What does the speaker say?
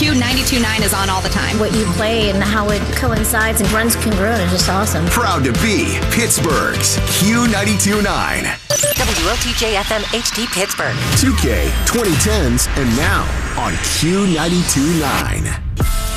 Q92.9 is on all the time. What you play and how it coincides and runs congruent is just awesome. Proud to be Pittsburgh's Q92.9. WOTJ FM HD Pittsburgh. 2K 2010s and now on Q92.9.